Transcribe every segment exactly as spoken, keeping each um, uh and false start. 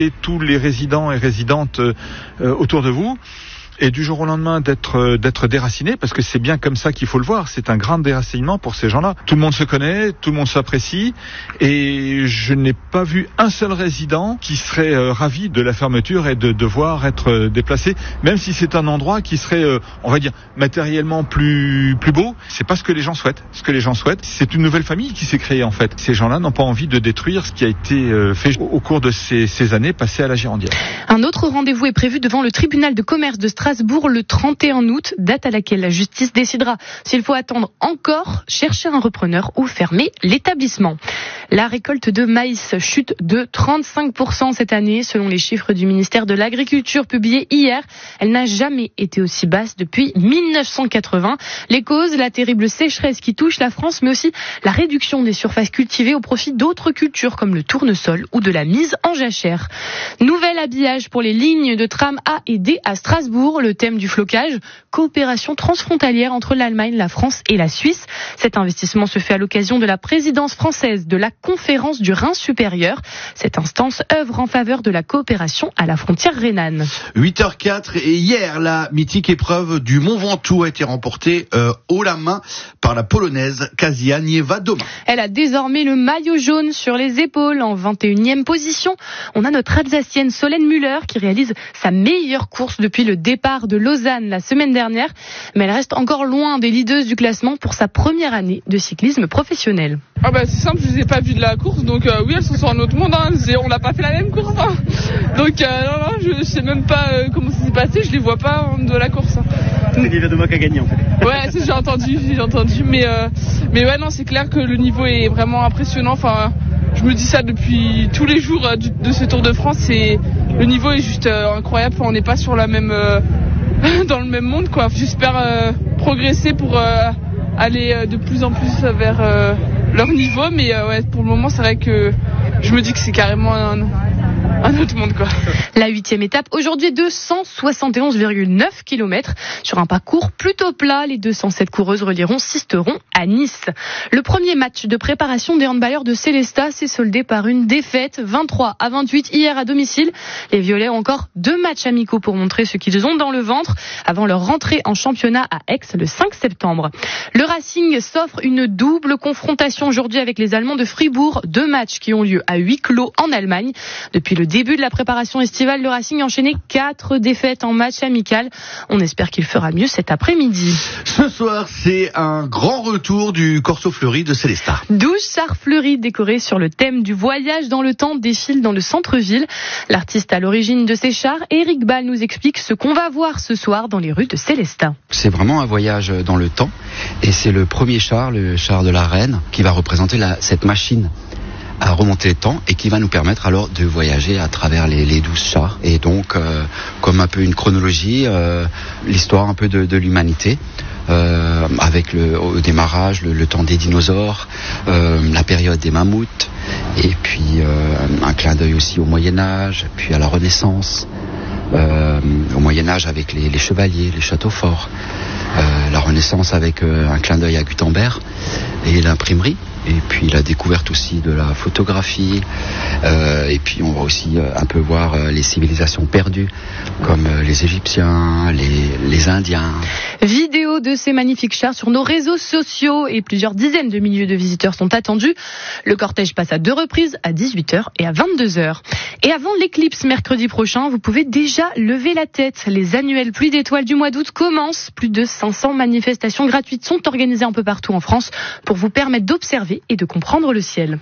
et tous les résidents et résidentes euh, autour de vous. Et du jour au lendemain d'être euh, d'être déraciné, parce que c'est bien comme ça qu'il faut le voir, c'est un grand déracinement pour ces gens-là. Tout le monde se connaît, tout le monde s'apprécie, et je n'ai pas vu un seul résident qui serait euh, ravi de la fermeture et de devoir être euh, déplacé, même si c'est un endroit qui serait, euh, on va dire, matériellement plus plus beau. C'est pas ce que les gens souhaitent. Ce que les gens souhaitent, c'est une nouvelle famille qui s'est créée en fait. Ces gens-là n'ont pas envie de détruire ce qui a été euh, fait au, au cours de ces, ces années passées à la Girondière. Un autre rendez-vous est prévu devant le tribunal de commerce de Strasbourg. Strasbourg le trente et un août, date à laquelle la justice décidera s'il faut attendre encore, chercher un repreneur ou fermer l'établissement. La récolte de maïs chute de trente-cinq pour cent cette année, selon les chiffres du ministère de l'Agriculture publiés hier. Elle n'a jamais été aussi basse depuis mille neuf cent quatre-vingts. Les causes, la terrible sécheresse qui touche la France, mais aussi la réduction des surfaces cultivées au profit d'autres cultures comme le tournesol ou de la mise en jachère. Nouvel habillage pour les lignes de tram A et D à Strasbourg. Le thème du flocage, coopération transfrontalière entre l'Allemagne, la France et la Suisse. Cet investissement se fait à l'occasion de la présidence française de la conférence du Rhin supérieur. Cette instance œuvre en faveur de la coopération à la frontière rhénane. huit heures quatre et hier, la mythique épreuve du Mont Ventoux a été remportée euh, haut la main par la Polonaise Kasia Niewiadoma. Elle a désormais le maillot jaune sur les épaules en vingt et unième position. On a notre Alsacienne Solène Müller qui réalise sa meilleure course depuis le départ de Lausanne la semaine dernière, mais elle reste encore loin des leaders du classement pour sa première année de cyclisme professionnel. Ah bah c'est simple, je les ai pas vues de la course, donc euh, oui elles sont sur un autre monde, hein. On n'a pas fait la même course, hein. Donc euh, non, non, je, je sais même pas euh, comment ça s'est passé, je les vois pas hein, de la course. Hein. C'est Niewiadoma qui a gagné en fait. Ouais, c'est, j'ai entendu, j'ai entendu, mais euh, mais ouais non c'est clair que le niveau est vraiment impressionnant. Enfin, je me dis ça depuis tous les jours euh, de ce Tour de France, et le niveau est juste euh, incroyable. Enfin, on n'est pas sur la même euh, dans le même monde quoi. J'espère euh, progresser pour euh, aller euh, de plus en plus vers euh, leur niveau, mais euh, ouais, pour le moment c'est vrai que je me dis que c'est carrément un, un autre monde quoi. La huitième étape aujourd'hui de cent soixante et onze virgule neuf kilomètres sur un parcours plutôt plat. Les deux cent sept coureuses relieront Sisteron à Nice. Le premier match de préparation des handballeurs de Sélestat s'est soldé par une défaite vingt-trois à vingt-huit hier à domicile. Les Violets ont encore deux matchs amicaux pour montrer ce qu'ils ont dans le ventre avant leur rentrée en championnat à Aix le cinq septembre. Le Racing s'offre une double confrontation aujourd'hui avec les Allemands de Fribourg. Deux matchs qui ont lieu à huis clos en Allemagne. Depuis le début de la préparation estivale, le Racing a enchaîné quatre défaites en match amical. On espère qu'il fera mieux cet après-midi. Ce soir, c'est un grand retour du Corso Fleuri de Sélestat. douze chars fleuris décorés sur le thème du voyage dans le temps défilent dans le centre-ville. L'artiste à l'origine de ces chars, Eric Ball, nous explique ce qu'on va voir ce soir dans les rues de Sélestat. C'est vraiment un voyage dans le temps, et c'est le premier char, le char de la reine, qui va représenter la, cette machine à remonter le temps et qui va nous permettre alors de voyager à travers les, les douze chars. Et donc, euh, comme un peu une chronologie, euh, l'histoire un peu de, de l'humanité, euh, avec le, au démarrage le, le temps des dinosaures, euh, la période des mammouths, et puis euh, un clin d'œil aussi au Moyen-Âge, puis à la Renaissance, euh, au Moyen-Âge avec les, les chevaliers, les châteaux forts, euh, la Renaissance avec euh, un clin d'œil à Gutenberg et l'imprimerie. Et puis la découverte aussi de la photographie, euh, et puis on va aussi euh, un peu voir euh, les civilisations perdues comme euh, les Égyptiens, les, les Indiens. Vidéo de ces magnifiques chars sur nos réseaux sociaux et plusieurs dizaines de milliers de visiteurs sont attendus. Le cortège passe à deux reprises, à dix-huit heures et à vingt-deux heures. Et avant l'éclipse mercredi prochain, vous pouvez déjà lever la tête. Les annuelles pluies d'étoiles du mois d'août commencent. Plus de cinq cents manifestations gratuites sont organisées un peu partout en France pour vous permettre d'observer et de comprendre le ciel.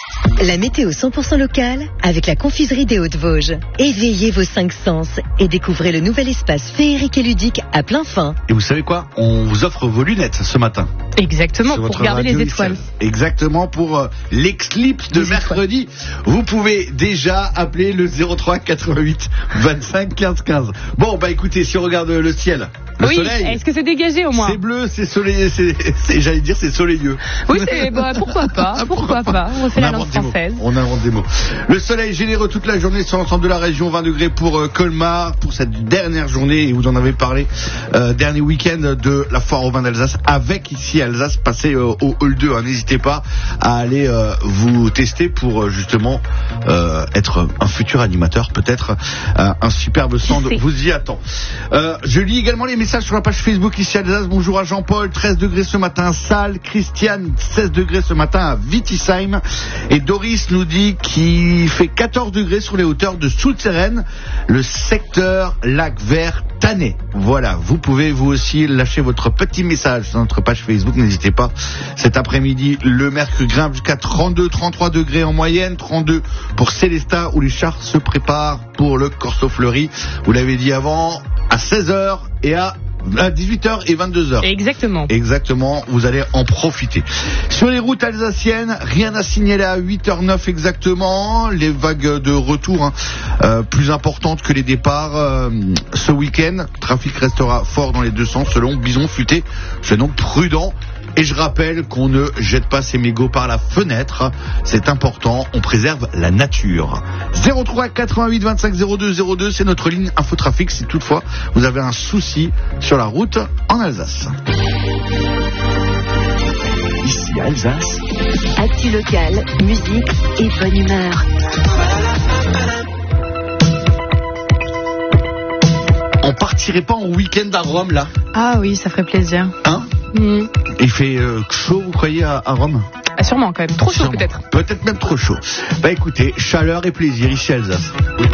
La météo cent pour cent locale avec la confiserie des Hauts-de-Vosges. Éveillez vos cinq sens et découvrez le nouvel espace féerique et ludique à plein fin. Et vous savez quoi ? On vous offre vos lunettes ce matin. Exactement, pour regarder les étoiles. Exactement, pour euh, l'éclipse de les mercredi. Étoiles. Vous pouvez déjà appeler le zéro trois quatre-vingt-huit vingt-cinq quinze quinze. Bon, bah écoutez, si on regarde le ciel, Le oui, soleil. est-ce que c'est dégagé au moins? C'est bleu, c'est soleil, c'est, c'est, j'allais dire c'est soleilleux. Oui, c'est, bah, pourquoi pas, pourquoi pas. On refait la langue française. On invente des mots. Le soleil généreux toute la journée sur l'ensemble de la région, vingt degrés pour euh, Colmar, pour cette dernière journée, et vous en avez parlé, euh, dernier week-end de la foire au vin d'Alsace, avec ici Alsace, passez euh, au hall deux, hein, n'hésitez pas à aller euh, vous tester pour euh, justement euh, être un futur animateur, peut-être euh, un superbe stand vous y attend. Euh, je lis également les messages sur la page Facebook ici à Alsace. Bonjour à Jean-Paul, treize degrés ce matin à Salles. Christiane, seize degrés ce matin à Wittisheim. Et Doris nous dit qu'il fait quatorze degrés sur les hauteurs de Soultzeren, le secteur Lac Vert Tannay. Voilà, vous pouvez vous aussi lâcher votre petit message sur notre page Facebook, n'hésitez pas. Cet après-midi, le Mercure grimpe jusqu'à trente-deux, trente-trois degrés en moyenne, trente-deux pour Célestat où les chars se préparent pour le Corso Fleuri. Vous l'avez dit avant, à seize heures et à à dix-huit heures et vingt-deux heures. Exactement. Exactement, vous allez en profiter. Sur les routes alsaciennes, rien à signaler à huit heures neuf exactement. Les vagues de retour hein, euh, plus importantes que les départs euh, ce week-end. Le trafic restera fort dans les deux sens selon Bison Futé. C'est donc prudent. Et je rappelle qu'on ne jette pas ses mégots par la fenêtre. C'est important, on préserve la nature. zéro trois quatre-vingt-huit vingt-cinq zéro deux zéro deux, c'est notre ligne Infotrafic si toutefois vous avez un souci sur la route en Alsace. Ici Alsace. Actu locale, musique et bonne humeur. On partirait pas en week-end à Rome là? Ah oui, ça ferait plaisir. Hein? Mmh. Il fait euh, chaud, vous croyez, à, à Rome? Ah, sûrement quand même. Trop chaud Sûrement. peut-être. Peut-être même trop chaud. Bah écoutez, chaleur et plaisir ici à Alsace.